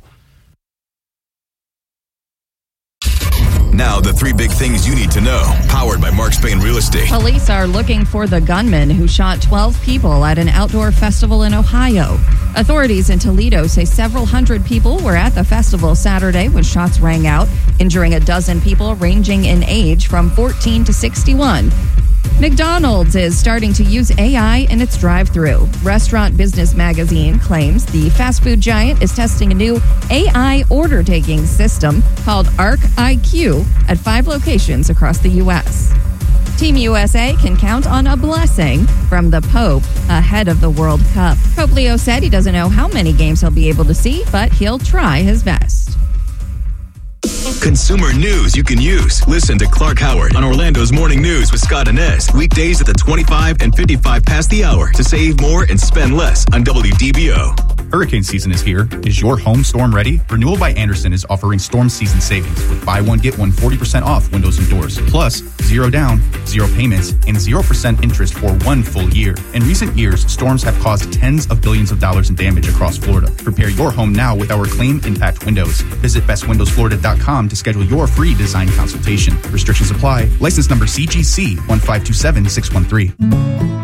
Now, the three big things you need to know, powered by Mark Spain Real Estate. Police are looking for the gunman who shot 12 people at an outdoor festival in Ohio. Authorities in Toledo say several hundred people were at the festival Saturday when shots rang out, injuring a dozen people ranging in age from 14 to 61. McDonald's is starting to use AI in its drive-thru. Restaurant Business Magazine claims the fast food giant is testing a new AI order-taking system called Arc IQ at 5 locations across the U.S. Team USA can count on a blessing from the Pope ahead of the World Cup. Pope Leo said he doesn't know how many games he'll be able to see, but he'll try his best. Consumer news you can use. Listen to Clark Howard on Orlando's Morning News with Scott Inez. Weekdays at the 25 and 55 past the hour to save more and spend less on WDBO. Hurricane season is here. Is your home storm ready? Renewal by Anderson is offering storm season savings with buy one, get one 40% off windows and doors. Plus, 0 down, 0 payments, and 0% interest for 1 full year. In recent years, storms have caused tens of billions of dollars in damage across Florida. Prepare your home now with our Claim Impact Windows. Visit bestwindowsflorida.com to schedule your free design consultation. Restrictions apply. License number CGC 1527613.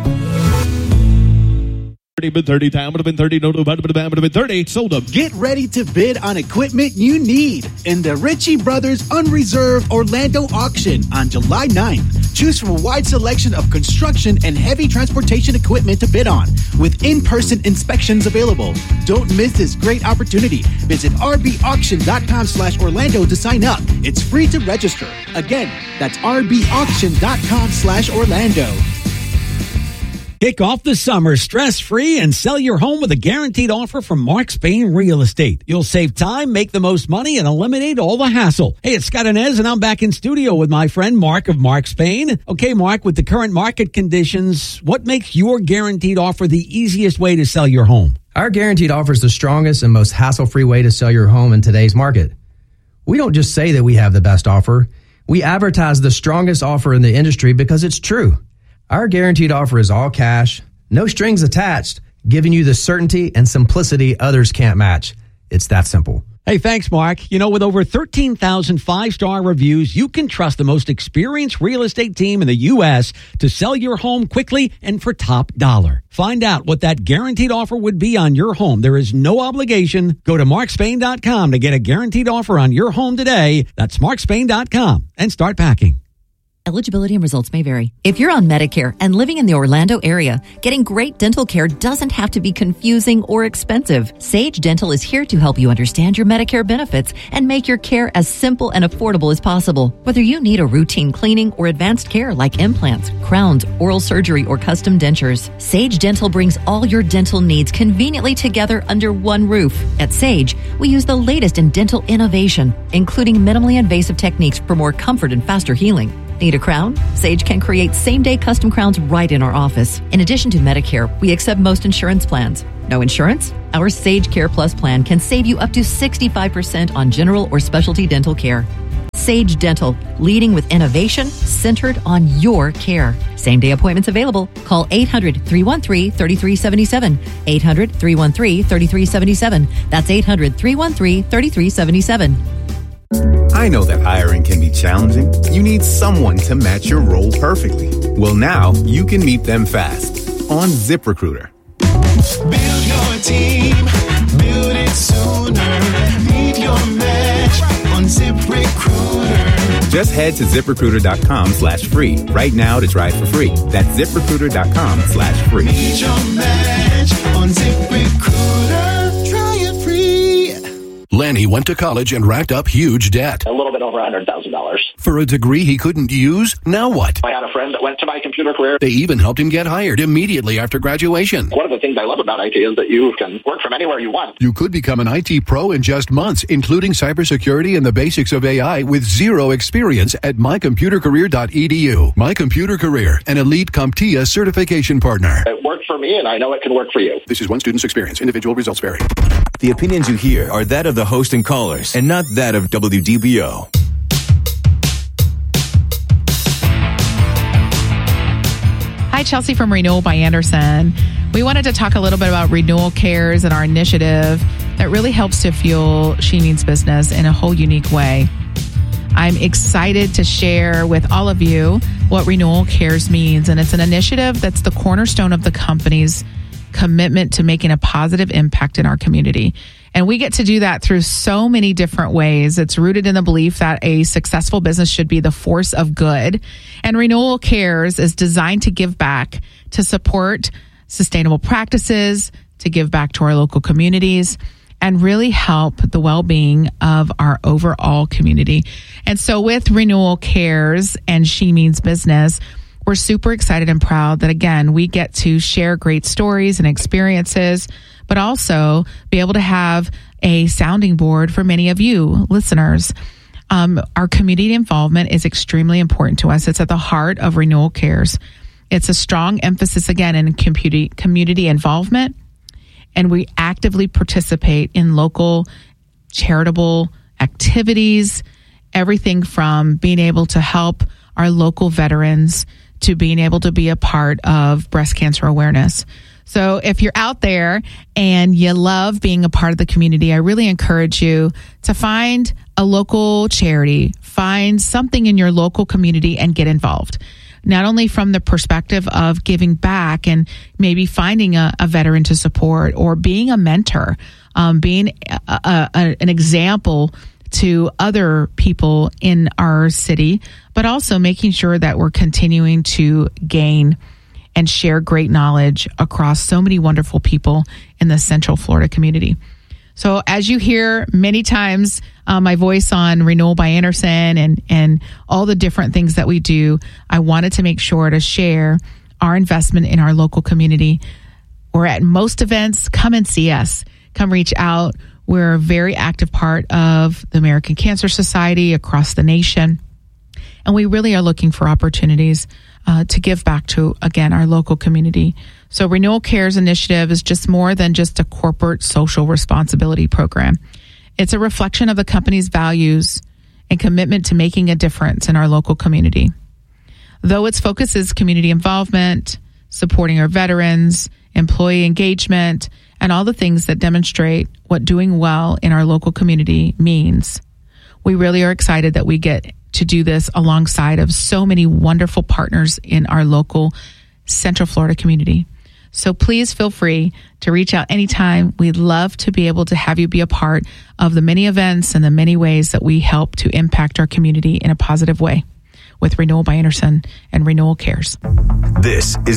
30, time would have been 30, no, would have been 30, sold up. Get ready to bid on equipment you need in the Ritchie Brothers Unreserved Orlando auction on July 9th. Choose from a wide selection of construction and heavy transportation equipment to bid on, with in-person inspections available. Don't miss this great opportunity. Visit rbauction.com/Orlando to sign up. It's free to register. Again, that's rbauction.com/Orlando. Kick off the summer stress-free and sell your home with a guaranteed offer from Mark Spain Real Estate. You'll save time, make the most money, and eliminate all the hassle. Hey, it's Scott Inez, and I'm back in studio with my friend Mark of Mark Spain. Okay, Mark, with the current market conditions, what makes your guaranteed offer the easiest way to sell your home? Our guaranteed offer is the strongest and most hassle-free way to sell your home in today's market. We don't just say that we have the best offer. We advertise the strongest offer in the industry because it's true. Our guaranteed offer is all cash, no strings attached, giving you the certainty and simplicity others can't match. It's that simple. Hey, thanks, Mark. You know, with over 13,000 five-star reviews, you can trust the most experienced real estate team in the U.S. to sell your home quickly and for top dollar. Find out what that guaranteed offer would be on your home. There is no obligation. Go to markspain.com to get a guaranteed offer on your home today. That's markspain.com and start packing. Eligibility and results may vary. If you're on Medicare and living in the Orlando area, getting great dental care doesn't have to be confusing or expensive. Sage Dental is here to help you understand your Medicare benefits and make your care as simple and affordable as possible. Whether you need a routine cleaning or advanced care like implants, crowns, oral surgery, or custom dentures, Sage Dental brings all your dental needs conveniently together under one roof. At Sage, we use the latest in dental innovation, including minimally invasive techniques for more comfort and faster healing. Need a crown? Sage can create same-day custom crowns right in our office. In addition to Medicare, we accept most insurance plans. No insurance? Our Sage Care Plus plan can save you up to 65% on general or specialty dental care. Sage Dental, leading with innovation centered on your care. Same-day appointments available. Call 800-313-3377. 800-313-3377. That's 800-313-3377. I know that hiring can be challenging. You need someone to match your role perfectly. Well, now you can meet them fast on ZipRecruiter. Build your team, build it sooner. Meet your match on ZipRecruiter. Just head to ZipRecruiter.com/free right now to try it for free. That's ZipRecruiter.com/free. Meet your match on ZipRecruiter. Try it free. Lanny went to college and racked up huge debt. A little bit over $100,000. For a degree he couldn't use? Now what? I had a friend that went to My Computer Career. They even helped him get hired immediately after graduation. One of the things I love about IT is that you can work from anywhere you want. You could become an IT pro in just months, including cybersecurity and the basics of AI with zero experience at mycomputercareer.edu. My Computer Career, an elite CompTIA certification partner. It worked for me, and I know it can work for you. This is one student's experience. Individual results vary. The opinions you hear are that of the host and callers, and not that of WDBO. Hi, Chelsea from Renewal by Andersen. We wanted to talk a little bit about Renewal Cares and our initiative that really helps to fuel She Means Business in a whole unique way. I'm excited to share with all of you what Renewal Cares means, and it's an initiative that's the cornerstone of the company's commitment to making a positive impact in our community. And we get to do that through so many different ways. It's rooted in the belief that a successful business should be the force of good. And Renewal Cares is designed to give back, to support sustainable practices, to give back to our local communities, and really help the well-being of our overall community. And so with Renewal Cares and She Means Business, we're super excited and proud that, again, we get to share great stories and experiences, but also be able to have a sounding board for many of you listeners. Our community involvement is extremely important to us. It's at the heart of Renewal Cares. It's a strong emphasis, again, in community involvement, and we actively participate in local charitable activities, everything from being able to help our local veterans to being able to be a part of breast cancer awareness. So if you're out there and you love being a part of the community, I really encourage you to find a local charity, find something in your local community and get involved. Not only from the perspective of giving back and maybe finding a veteran to support or being a mentor, being an example to other people in our city, but also making sure that we're continuing to gain and share great knowledge across so many wonderful people in the Central Florida community. So as you hear many times my voice on Renewal by Andersen and all the different things that we do, I wanted to make sure to share our investment in our local community. We're at most events. Come and see us. Come reach out. We're a very active part of the American Cancer Society across the nation. And we really are looking for opportunities to give back to, again, our local community. So Renewal Cares Initiative is just more than just a corporate social responsibility program. It's a reflection of the company's values and commitment to making a difference in our local community. Though its focus is community involvement, supporting our veterans, employee engagement, and all the things that demonstrate what doing well in our local community means. We really are excited that we get to do this alongside of so many wonderful partners in our local Central Florida community. So please feel free to reach out anytime. We'd love to be able to have you be a part of the many events and the many ways that we help to impact our community in a positive way with Renewal by Andersen and Renewal Cares. This is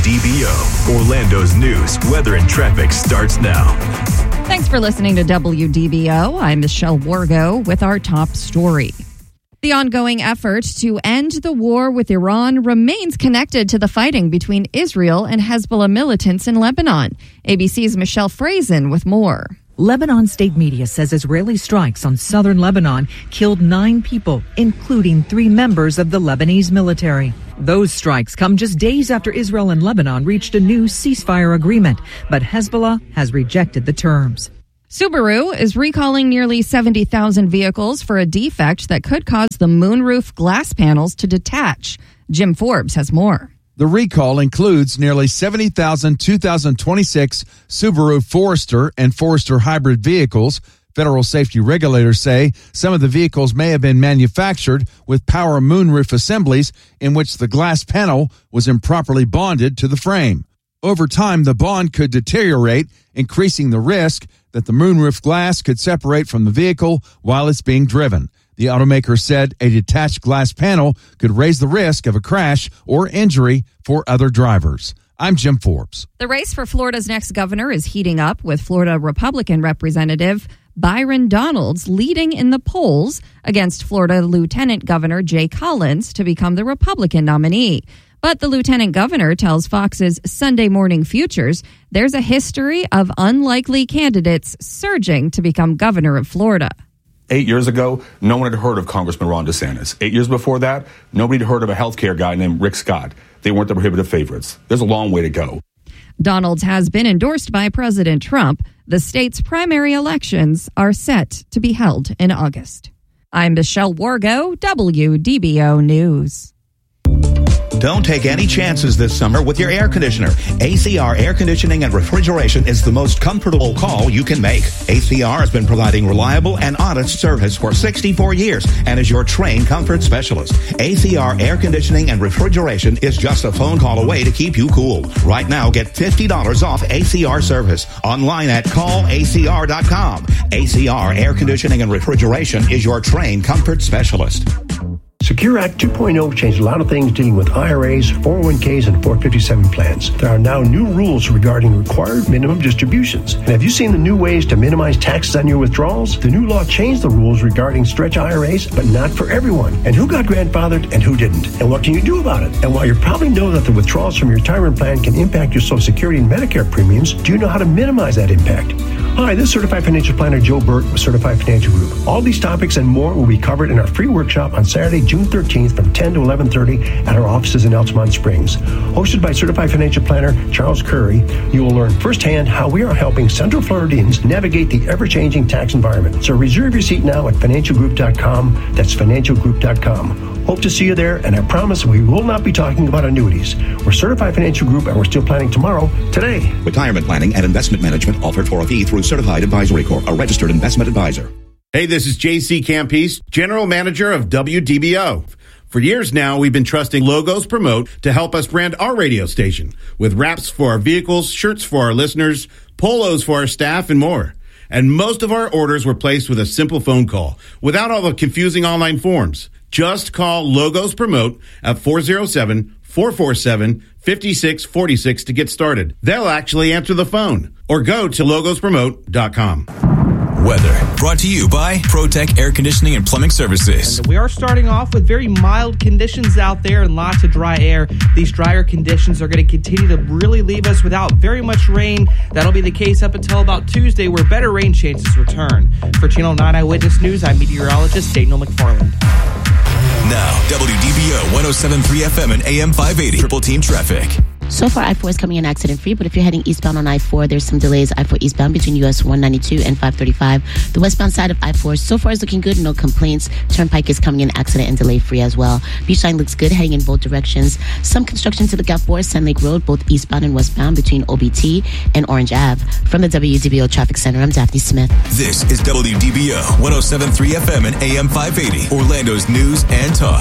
WDBO. Orlando's news, weather, and traffic starts now. Thanks for listening to WDBO. I'm Michelle Wargo with our top story. The ongoing effort to end the war with Iran remains connected to the fighting between Israel and Hezbollah militants in Lebanon. ABC's Michelle Frazen with more. Lebanon state media says Israeli strikes on southern Lebanon killed 9 people, including 3 members of the Lebanese military. Those strikes come just days after Israel and Lebanon reached a new ceasefire agreement, but Hezbollah has rejected the terms. Subaru is recalling nearly 70,000 vehicles for a defect that could cause the moonroof glass panels to detach. Jim Forbes has more. The recall includes nearly 70,000 2026 Subaru Forester and Forester hybrid vehicles. Federal safety regulators say some of the vehicles may have been manufactured with power moonroof assemblies in which the glass panel was improperly bonded to the frame. Over time, the bond could deteriorate, increasing the risk that the moonroof glass could separate from the vehicle while it's being driven. The automaker said a detached glass panel could raise the risk of a crash or injury for other drivers. I'm Jim Forbes. The race for Florida's next governor is heating up, with Florida Republican Representative Byron Donalds leading in the polls against Florida Lieutenant Governor Jay Collins to become the Republican nominee. But the lieutenant governor tells Fox's Sunday Morning Futures there's a history of unlikely candidates surging to become governor of Florida. 8 years ago, no one had heard of Congressman Ron DeSantis. 8 years before that, nobody had heard of a healthcare guy named Rick Scott. They weren't the prohibitive favorites. There's a long way to go. Donalds has been endorsed by President Trump. The state's primary elections are set to be held in August. I'm Michelle Wargo, WDBO News. Don't take any chances this summer with your air conditioner. ACR Air Conditioning and Refrigeration is the most comfortable call you can make. ACR has been providing reliable and honest service for 64 years and is your trained comfort specialist. ACR Air Conditioning and Refrigeration is just a phone call away to keep you cool. Right now, get $50 off ACR service online at callacr.com. ACR Air Conditioning and Refrigeration is your trained comfort specialist. Secure Act 2.0 changed a lot of things dealing with IRAs, 401ks, and 457 plans. There are now new rules regarding required minimum distributions. And have you seen the new ways to minimize taxes on your withdrawals? The new law changed the rules regarding stretch IRAs, but not for everyone. And who got grandfathered and who didn't? And what can you do about it? And while you probably know that the withdrawals from your retirement plan can impact your Social Security and Medicare premiums, do you know how to minimize that impact? Hi, this is Certified Financial Planner Joe Burt with Certified Financial Group. All these topics and more will be covered in our free workshop on Saturday, June 13th from 10 to 11:30 at our offices in Altamont Springs. Hosted by Certified Financial Planner Charles Curry, you will learn firsthand how we are helping Central Floridians navigate the ever-changing tax environment. So reserve your seat now at financialgroup.com. That's financialgroup.com. Hope to see you there, and I promise we will not be talking about annuities. We're Certified Financial Group, and we're still planning tomorrow, today. Retirement planning and investment management offered for a fee through Certified Advisory Corp., a registered investment advisor. Hey, this is JC Campese, General Manager of WDBO. For years now, we've been trusting Logos Promote to help us brand our radio station with wraps for our vehicles, shirts for our listeners, polos for our staff, and more. And most of our orders were placed with a simple phone call without all the confusing online forms. Just call Logos Promote at 407-447-5646 to get started. They'll actually answer the phone, or go to logospromote.com. Weather brought to you by ProTech Air Conditioning and Plumbing Services. And we are starting off with very mild conditions out there and lots of dry air. These drier conditions are going to continue to really leave us without very much rain. That'll be the case up until about Tuesday, where better rain chances return. For Channel 9 Eyewitness News, I'm meteorologist Daniel McFarland. Now, WDBO 107.3 FM and AM 580. Triple Team Traffic. So far, I-4 is coming in accident-free, but if you're heading eastbound on I-4, there's some delays I-4 eastbound between US 192 and 535. The westbound side of I-4 so far is looking good, no complaints. Turnpike is coming in accident and delay-free as well. Beachline looks good, heading in both directions. Some construction to look out for Sand Lake Road, both eastbound and westbound between OBT and Orange Ave. From the WDBO Traffic Center, I'm Daphne Smith. This is WDBO 107.3 FM and AM 580, Orlando's news and talk.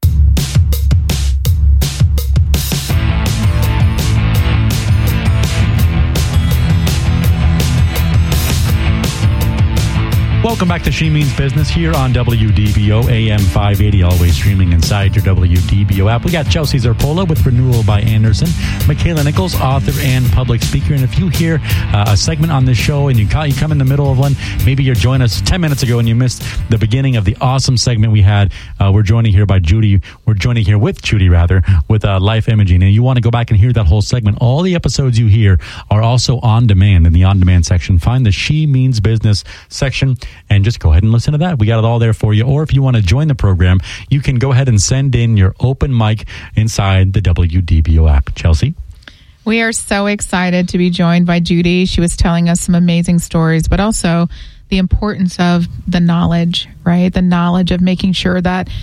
Welcome back to She Means Business here on WDBO AM 580, always streaming inside your WDBO app. We got Chelsea Zerpola with Renewal by Anderson, Michaela Nichols, author and public speaker. And if you hear a segment on this show and you come in the middle of one, maybe you're joining us 10 minutes ago and you missed the beginning of the awesome segment we had. We're joining here with Judy, with Life Imaging. And you want to go back and hear that whole segment. All the episodes you hear are also on demand in the on-demand section. Find the She Means Business section and just go ahead and listen to that. We got it all there for you. Or if you want to join the program, you can go ahead and send in your open mic inside the WDBO app. Chelsea? We are so excited to be joined by Judy. She was telling us some amazing stories, but also the importance of the knowledge, right? The knowledge of making sure that